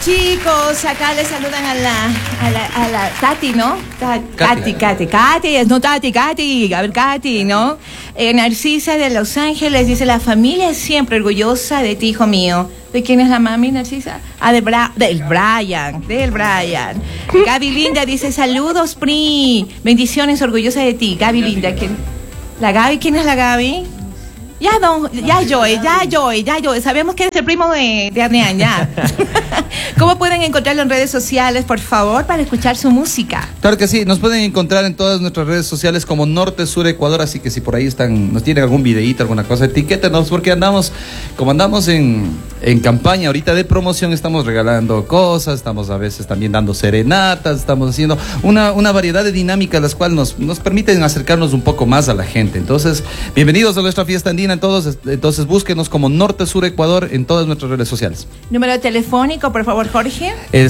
chicos, acá les saludan a la Tati, ¿no? Katy, es no Tati, a ver, Katy, ¿no? Narcisa de Los Ángeles dice, la familia es siempre orgullosa de ti, hijo mío. ¿De quién es la mami, Narcisa? Ah, del Brian. Gaby Linda dice, saludos, Pri. Bendiciones, orgullosa de ti. Gaby Linda, ¿quién? ¿La Gaby? ¿Quién es la Gaby? Ya Joy. Sabemos que es el primo de Adrián, ya. ¿Cómo pueden encontrarlo en redes sociales, por favor, para escuchar su música? Claro que sí, nos pueden encontrar en todas nuestras redes sociales como Norte Sur Ecuador, así que si por ahí nos tienen algún videíto, alguna cosa, etiquétenos, porque andamos en campaña ahorita de promoción, estamos regalando cosas, estamos a veces también dando serenatas, estamos haciendo una variedad de dinámicas, las cuales nos permiten acercarnos un poco más a la gente. Entonces, bienvenidos a nuestra fiesta andina. Entonces búsquenos como Norte Sur Ecuador en todas nuestras redes sociales. Número telefónico, por favor, Jorge. El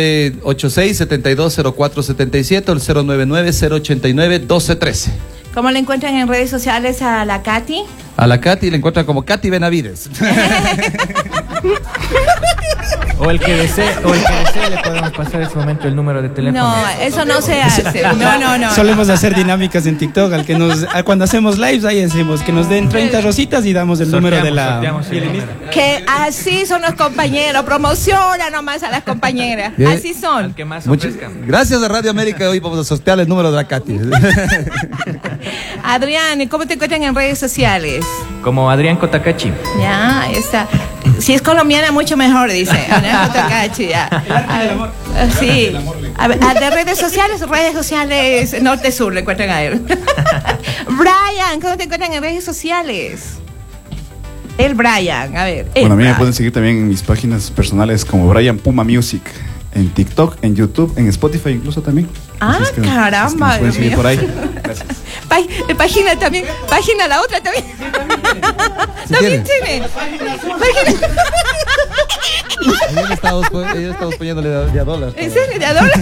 0986-720477 o el 099-089-1213. ¿Cómo le encuentran en redes sociales a la Katy? A la Katy le encuentran como Katy Benavides. O el que desee le podemos pasar en ese momento el número de teléfono. No, eso no se hace. No. Solemos hacer dinámicas en TikTok. Cuando hacemos lives, ahí decimos que nos den 30 rositas y damos el número de la violinista. Que así son los compañeros. Promociona nomás a las compañeras. Bien. Así son. Al que más ofrezcan. Gracias a Radio América. Hoy vamos a sortear el número de la Katy. Adrián, ¿cómo te encuentran en redes sociales? Como Adrián Cotacachi. Ya, ahí está. Si es colombiana, mucho mejor, dice. Adrián Cotacachi, ya. Sí. A ver, de redes sociales Norte-Sur, le encuentran a él. Brian, ¿cómo te encuentran en redes sociales? El Brian, a ver. Bueno, a mí me pueden seguir también en mis páginas personales como Brian Puma Music. En TikTok, en YouTube, en Spotify incluso también. Ah, es que caramba. Nos pueden seguir por ahí. Gracias. Página también. Página la otra también. Sí, también tiene. Ellos estamos poniéndole de a dólar. ¿En serio? ¿De a dólar?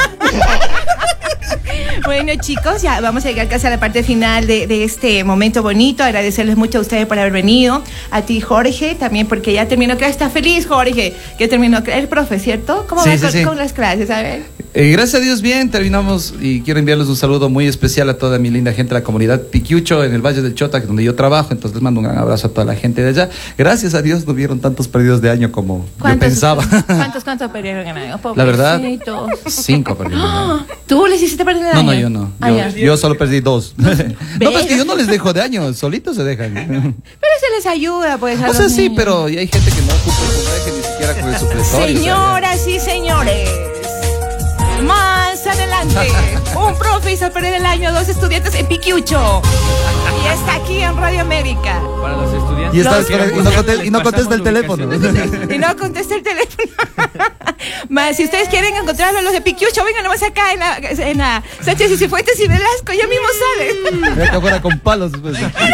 Bueno, chicos, ya vamos a llegar casi a la parte final de este momento bonito. Agradecerles mucho a ustedes por haber venido. A ti, Jorge, también porque ya terminó clase. ¿Estás feliz, Jorge? Que terminó el profe, ¿cierto? ¿Cómo va con las clases? A ver. Gracias a Dios, bien, terminamos y quiero enviarles un saludo muy especial a toda mi linda gente de la comunidad Piquiucho en el Valle del Chota, donde yo trabajo. Entonces les mando un gran abrazo a toda la gente de allá. Gracias a Dios no hubieron tantos perdidos de año como yo pensaba. ¿Cuántos perdieron en año? La verdad, 5 perdieron. ¿Tú les hiciste perder de año? No, yo no. Yo solo perdí 2. No, pero es que yo no les dejo de año, solitos se dejan. Pero se les ayuda, pues. O sea, sí, pero hay gente que no ocupa el puntaje ni siquiera con el supletorio. Señoras y señores, más adelante, un profe hizo perder el año a 2 estudiantes en Piquiucho. Y está aquí en Radio América. Para los estudiantes. Y no contesta el teléfono. Y no contesta el teléfono. Más, si ustedes quieren encontrarlo a los de Piquiucho, vengan nomás acá en la Sánchez y Cifuentes y Velasco, ya mismo salen. Voy acá fuera con palos. Pues.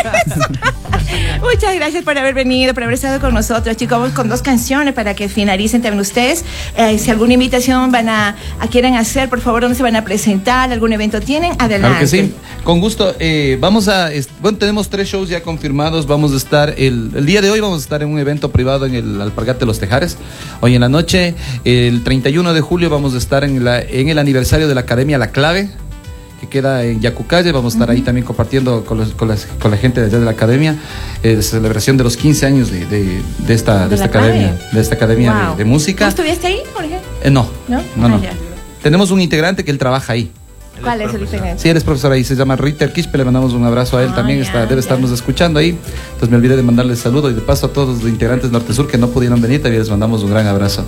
Muchas gracias por haber venido, por haber estado con nosotros, chicos. Vamos con 2 canciones para que finalicen también ustedes. Si alguna invitación quieren hacer, por favor, ¿dónde se van a presentar? ¿Algún evento tienen? Adelante. Claro que sí, con gusto. Tenemos 3 shows ya confirmados. Vamos a estar, el día de hoy vamos a estar en un evento privado en el Alpargate de los Tejares. Hoy en la noche, el 31 de julio vamos a estar en el aniversario de la Academia La Clave, que queda en Yacucalle. Vamos a estar ahí también compartiendo con la gente de allá de la academia, celebración de los 15 años de esta academia Wow. de música. ¿Tú estuviste ahí, Jorge? No. Ya. Tenemos un integrante que él trabaja ahí. ¿Cuál es el integrante? Sí, él es profesor ahí, se llama Ritter Quispe, le mandamos un abrazo a él también, debe estarnos escuchando ahí. Entonces me olvidé de mandarles saludo y de paso a todos los integrantes Norte Sur que no pudieron venir, también les mandamos un gran abrazo.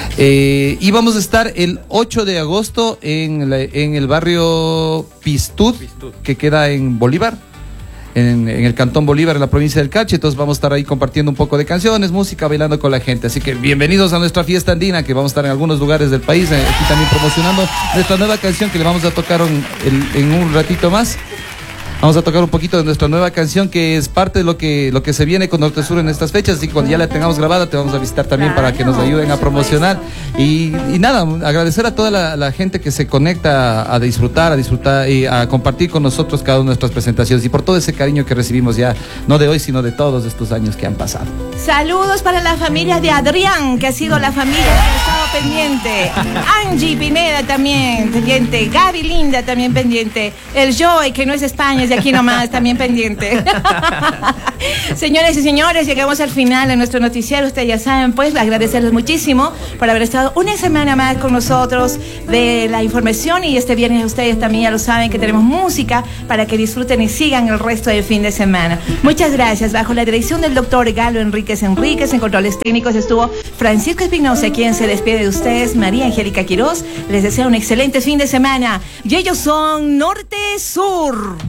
Y vamos a estar el 8 de agosto en el barrio Pistud, que queda en Bolívar. En el Cantón Bolívar, en la provincia del Cachi. Entonces vamos a estar ahí compartiendo un poco de canciones, música, bailando con la gente. Así que bienvenidos a nuestra fiesta andina, que vamos a estar en algunos lugares del país, aquí también promocionando nuestra nueva canción que le vamos a tocar en un ratito más. Vamos a tocar un poquito de nuestra nueva canción, que es parte de lo que se viene con Norte Sur en estas fechas, así que cuando ya la tengamos grabada te vamos a visitar también para que nos ayuden a promocionar. Y nada, agradecer a toda la gente que se conecta a disfrutar y a compartir con nosotros cada una de nuestras presentaciones, y por todo ese cariño que recibimos ya, no de hoy, sino de todos estos años que han pasado. Saludos para la familia de Adrián, que ha sido la familia que ha estado pendiente. Angie Pineda también pendiente. Gaby Linda también pendiente. El Joy, que no es España, es de aquí nomás, también pendiente. Señores y señores, llegamos al final de nuestro noticiero. Ustedes ya saben, pues, agradecerles muchísimo por haber estado una semana más con nosotros de la información. Y este viernes ustedes también ya lo saben que tenemos música para que disfruten y sigan el resto del fin de semana. Muchas gracias. Bajo la dirección del doctor Galo Enríquez, en controles técnicos estuvo Francisco Espinosa, quien se despide de ustedes, María Angélica Quiroz. Les deseo un excelente fin de semana. Y ellos son Norte Sur.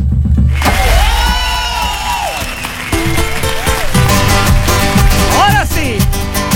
Ahora sí.